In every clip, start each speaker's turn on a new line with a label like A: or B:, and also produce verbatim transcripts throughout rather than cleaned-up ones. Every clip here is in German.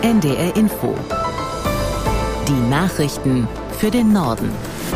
A: N D R Info. Die Nachrichten für den Norden.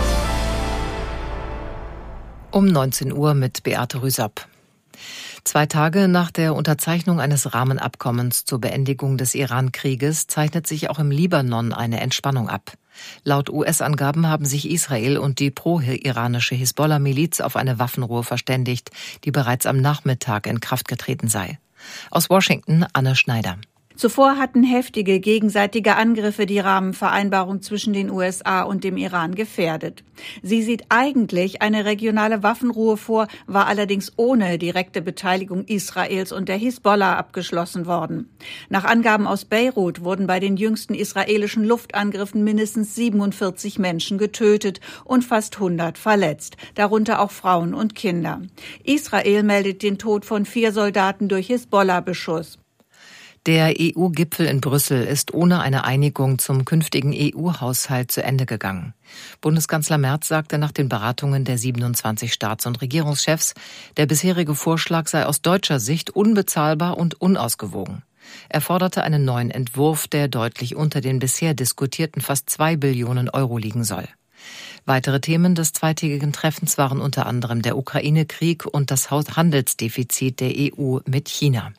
B: Um neunzehn Uhr mit Beate Rüsapp. Zwei Tage nach der Unterzeichnung eines Rahmenabkommens zur Beendigung des Iran-Krieges zeichnet sich auch im Libanon eine Entspannung ab. Laut U S-Angaben haben sich Israel und die pro-iranische Hisbollah-Miliz auf eine Waffenruhe verständigt, die bereits am Nachmittag in Kraft getreten sei. Aus Washington Anne Schneider.
C: Zuvor hatten heftige gegenseitige Angriffe die Rahmenvereinbarung zwischen den U S A und dem Iran gefährdet. Sie sieht eigentlich eine regionale Waffenruhe vor, war allerdings ohne direkte Beteiligung Israels und der Hisbollah abgeschlossen worden. Nach Angaben aus Beirut wurden bei den jüngsten israelischen Luftangriffen mindestens siebenundvierzig Menschen getötet und fast hundert verletzt, darunter auch Frauen und Kinder. Israel meldet den Tod von vier Soldaten durch Hisbollah-Beschuss.
B: Der E U-Gipfel in Brüssel ist ohne eine Einigung zum künftigen E U-Haushalt zu Ende gegangen. Bundeskanzler Merz sagte nach den Beratungen der siebenundzwanzig Staats- und Regierungschefs, der bisherige Vorschlag sei aus deutscher Sicht unbezahlbar und unausgewogen. Er forderte einen neuen Entwurf, der deutlich unter den bisher diskutierten fast zwei Billionen Euro liegen soll. Weitere Themen des zweitägigen Treffens waren unter anderem der Ukraine-Krieg und das Handelsdefizit der E U mit China.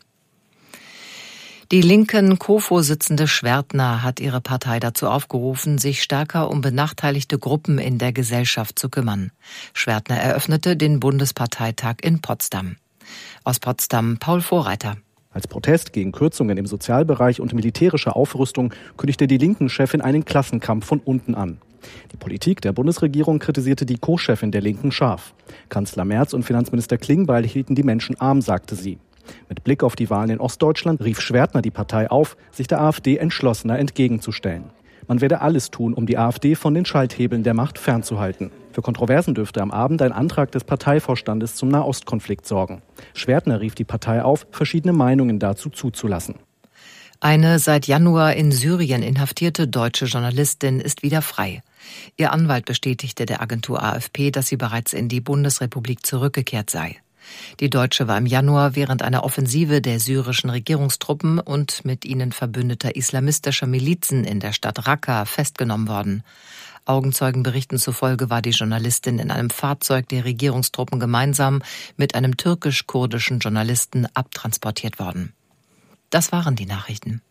B: Die linken Co-Vorsitzende Schwertner hat ihre Partei dazu aufgerufen, sich stärker um benachteiligte Gruppen in der Gesellschaft zu kümmern. Schwertner eröffnete den Bundesparteitag in Potsdam. Aus Potsdam Paul Vorreiter.
D: Als Protest gegen Kürzungen im Sozialbereich und militärische Aufrüstung kündigte die Linken-Chefin einen Klassenkampf von unten an. Die Politik der Bundesregierung kritisierte die Co-Chefin der Linken scharf. Kanzler Merz und Finanzminister Klingbeil hielten die Menschen arm, sagte sie. Mit Blick auf die Wahlen in Ostdeutschland rief Schwertner die Partei auf, sich der AfD entschlossener entgegenzustellen. Man werde alles tun, um die AfD von den Schalthebeln der Macht fernzuhalten. Für Kontroversen dürfte am Abend ein Antrag des Parteivorstandes zum Nahostkonflikt sorgen. Schwertner rief die Partei auf, verschiedene Meinungen dazu zuzulassen.
B: Eine seit Januar in Syrien inhaftierte deutsche Journalistin ist wieder frei. Ihr Anwalt bestätigte der Agentur A F P, dass sie bereits in die Bundesrepublik zurückgekehrt sei. Die Deutsche war im Januar während einer Offensive der syrischen Regierungstruppen und mit ihnen verbündeter islamistischer Milizen in der Stadt Raqqa festgenommen worden. Augenzeugenberichten zufolge war die Journalistin in einem Fahrzeug der Regierungstruppen gemeinsam mit einem türkisch-kurdischen Journalisten abtransportiert worden. Das waren die Nachrichten.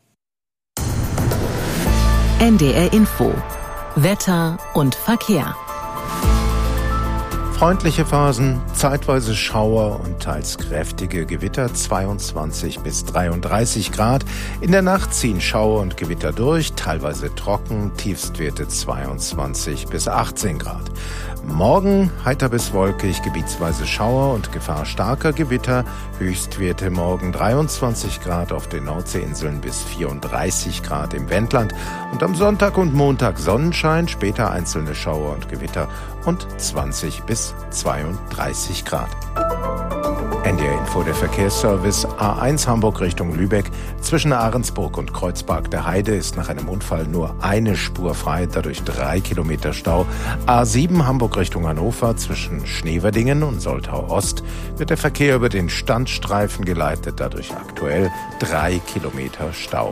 A: N D R Info. Wetter und Verkehr.
E: Freundliche Phasen, zeitweise Schauer und teils kräftige Gewitter, zweiundzwanzig bis dreiunddreißig Grad. In der Nacht ziehen Schauer und Gewitter durch, teilweise trocken, Tiefstwerte zweiundzwanzig bis achtzehn Grad. Morgen heiter bis wolkig, gebietsweise Schauer und Gefahr starker Gewitter, Höchstwerte morgen dreiundzwanzig Grad auf den Nordseeinseln bis vierunddreißig Grad im Wendland. Und am Sonntag und Montag Sonnenschein, später einzelne Schauer und Gewitter und zwanzig bis zweiunddreißig Grad. N D R Info, der Verkehrsservice A eins Hamburg Richtung Lübeck. Zwischen Ahrensburg und Kreuzberg der Heide ist nach einem Unfall nur eine Spur frei, dadurch drei Kilometer Stau. A sieben Hamburg Richtung Hannover zwischen Schneverdingen und Soltau Ost wird der Verkehr über den Standstreifen geleitet, dadurch aktuell drei Kilometer Stau.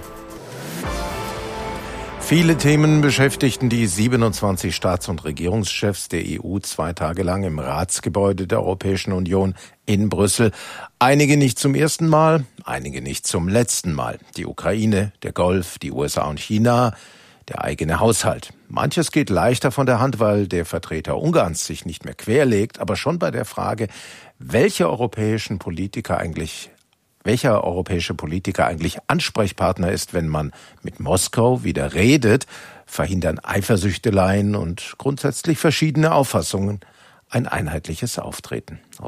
E: Viele Themen beschäftigten die siebenundzwanzig Staats- und Regierungschefs der E U zwei Tage lang im Ratsgebäude der Europäischen Union in Brüssel. Einige nicht zum ersten Mal, einige nicht zum letzten Mal. Die Ukraine, der Golf, die U S A und China, der eigene Haushalt. Manches geht leichter von der Hand, weil der Vertreter Ungarns sich nicht mehr querlegt, aber schon bei der Frage, welche europäischen Politiker eigentlich welcher europäische Politiker eigentlich Ansprechpartner ist, wenn man mit Moskau wieder redet, verhindern Eifersüchteleien und grundsätzlich verschiedene Auffassungen ein einheitliches Auftreten.